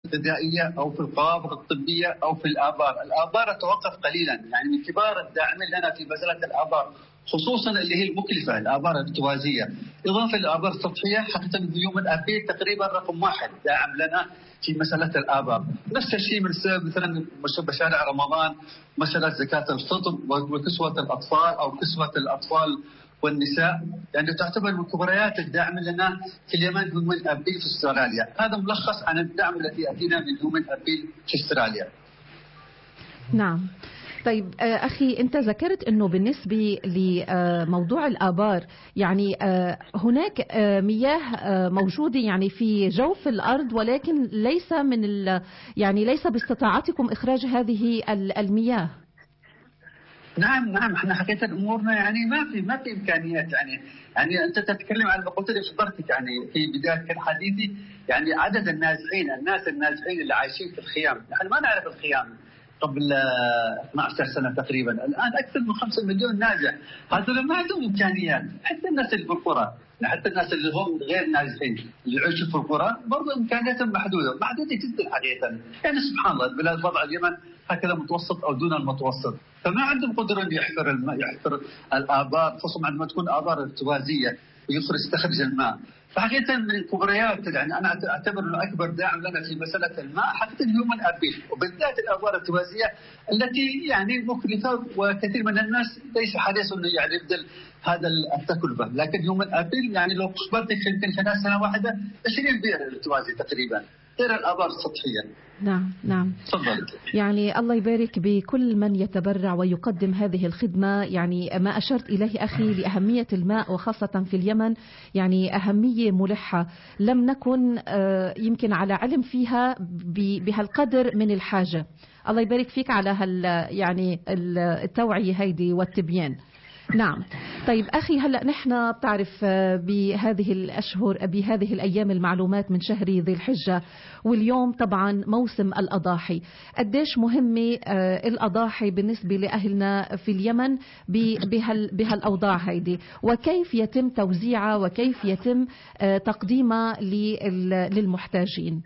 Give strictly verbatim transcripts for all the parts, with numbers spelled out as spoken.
الغذائية أو في القوافل الطبية أو في الآبار. الآبار تتوقف قليلا، يعني من كبار الداعمين لنا في مسألة الآبار خصوصا اللي هي المكلفة، الآبار الارتوازية، إضافة للآبار السطحية. حقيقة هيومن أبيل تقريبا رقم واحد داعم لنا في مسألة الآبار. نفس الشيء من مثلا مشاريع رمضان، مسألة زكاة الفطر وكسوة الأطفال أو كسوة الأطفال والنساء، يعني تعتبر من كبريات الدعم لنا في اليمن هيومن أبيل في استراليا. هذا ملخص عن الدعم الذي يأتينا من هيومن أبيل في استراليا. نعم. طيب أخي، أنت ذكرت أنه بالنسبة لموضوع الآبار يعني هناك مياه موجودة يعني في جوف الأرض، ولكن ليس من يعني ليس باستطاعتكم إخراج هذه المياه. نعم نعم احنا حقيقة امورنا يعني ما في ما في امكانيات، يعني يعني انت تتكلم عن ما قلت لي خبرتك يعني في بداية حديثي، يعني عدد النازحين، الناس النازحين اللي عايشين في الخيام، نحن ما نعرف الخيام قبل اثنتي عشرة سنة تقريبا، الآن أكثر من خمسة مليون نازح، هذول ما عندهم إمكانيات. حتى الناس اللي في القرى، حتى الناس اللي هم غير نازحين اللي يعيشوا في القرى برضه إمكانياتهم محدودة محدودة جدا حقيقة. يعني سبحان الله بلاد وضع اليمن هكذا متوسط أو دون المتوسط، فما عندهم قدرة أن يحفر الماء، يحفر الآبار، خصوصا عندما تكون آبار ارتوازية ويخرج يستخرج الماء. فحقيقة من الكبريات، يعني أنا أعتبر أنه أكبر داعم لنا في مسألة الماء حقيقة هيومن أبيل، وبالذات الآبار الارتوازية التي يعني مكلفة، وكثير من الناس ليس حريص أنه يعني يبذل هذا التكلفة. لكن هيومن أبيل يعني لو خبرتك يمكن خلال سنة واحدة عشرين بئر ارتوازي تقريبا غير الآبار السطحية. نعم نعم. تفضل. يعني الله يبارك بكل من يتبرع ويقدم هذه الخدمة. يعني ما أشرت إليه أخي لأهمية الماء وخاصة في اليمن، يعني أهمية ملحة لم نكن يمكن على علم فيها بهالقدر من الحاجة. الله يبارك فيك على هال يعني التوعية هيدي والتبيان. نعم. طيب أخي، هلأ نحن بتعرف بهذه الأشهر بهذه الأيام المعلومات من شهر ذي الحجة، واليوم طبعا موسم الأضاحي. قديش مهمة الأضاحي بالنسبة لأهلنا في اليمن بهالأوضاع هيدي، وكيف يتم توزيعها وكيف يتم تقديمها للمحتاجين؟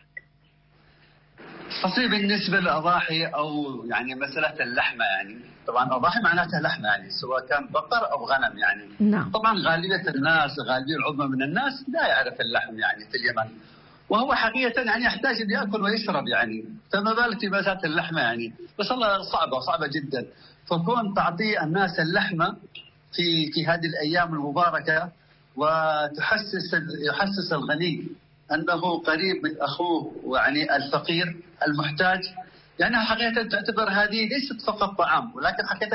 فصيل بالنسبة للأضاحي أو يعني مسألة اللحمة، يعني طبعا أضاحي معناتها لحمة، يعني سواء كان بقر أو غنم يعني. نعم. طبعا غالبية الناس، غالبية العظمى من الناس لا يعرف اللحم يعني في اليمن، وهو حقيقة يعني يحتاج أن يأكل ويشرب يعني، فما بالك في مسألة اللحمة يعني. بس الله صعبة صعبة جدا، فكون تعطي الناس اللحمة في في هذه الأيام المباركة وتحسس يحسس الغني أنه قريب من أخوه يعني الفقير المحتاج، يعني حقيقة تعتبر هذه ليست فقط طعام، ولكن حقيقة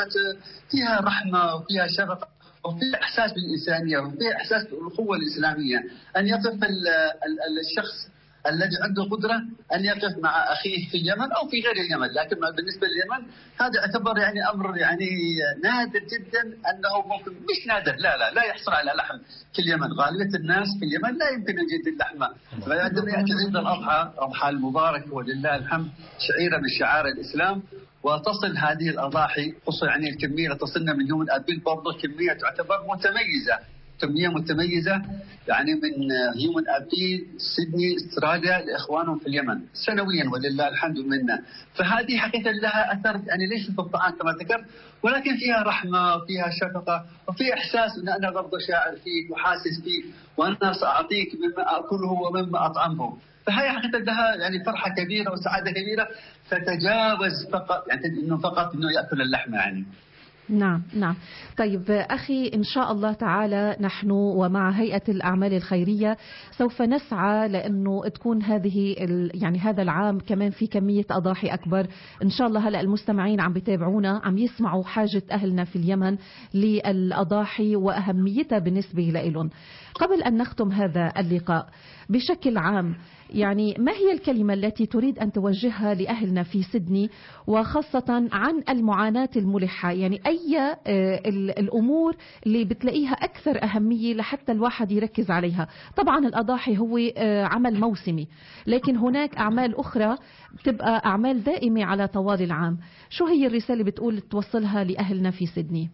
فيها رحمة وفيها شفقة وفيها إحساس بالإنسانية وفيها إحساس بالأخوة الإسلامية، أن يقف الشخص الذي عنده قدرة أن يقف مع أخيه في اليمن أو في غير اليمن. لكن بالنسبة لليمن هذا يعتبر يعني أمر يعني نادر جدا، أنه ممكن مش نادر، لا لا لا يحصل على لحم في اليمن. غالبية الناس في اليمن لا يمكن أن يجد اللحمة، فعندما يأتي عيد الأضحى أضحى المبارك ولله الحمد شعيرة من شعائر الإسلام، وتصل هذه الأضاحي خصوصا يعني الكمية تصلنا من يوم أبيل برضه كمية تعتبر متميزة، كمية متميزة يعني من هيومن أبيل سيدني استراليا لإخوانهم في اليمن سنويا ولله الحمد منا. فهذه حقيقة لها أثر يعني ليس في الطعام كما ذكرت، ولكن فيها رحمة وفيها شفقة وفي إحساس أن أنا برضه شاعر فيك وحاسس فيك وأنا سأعطيك مما أكله ومما أطعمه. فهي حقيقة لها يعني فرحة كبيرة وسعادة كبيرة، فتجاوز فقط يعني إنه فقط إنه يأكل اللحمة يعني. نعم نعم. طيب أخي، إن شاء الله تعالى نحن ومع هيئة الأعمال الخيرية سوف نسعى لأنه تكون هذه يعني هذا العام كمان في كمية أضاحي أكبر إن شاء الله. هلأ المستمعين عم بيتابعونا عم يسمعوا حاجة أهلنا في اليمن للأضاحي وأهميتها بالنسبة لهم. قبل أن نختم هذا اللقاء بشكل عام، يعني ما هي الكلمة التي تريد أن توجهها لأهلنا في سيدني، وخاصة عن المعاناة الملحة؟ يعني أي الأمور اللي بتلاقيها أكثر أهمية لحتى الواحد يركز عليها؟ طبعا الأضاحي هو عمل موسمي، لكن هناك أعمال أخرى بتبقى أعمال دائمة على طوال العام. شو هي الرسالة بتقول توصلها لأهلنا في سيدني؟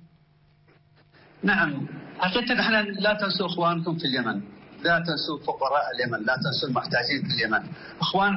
نعم حقيقة نحن لا تنسوا إخوانكم في اليمن، لا تنسوا فقراء اليمن، لا تنسوا المحتاجين في اليمن. إخوان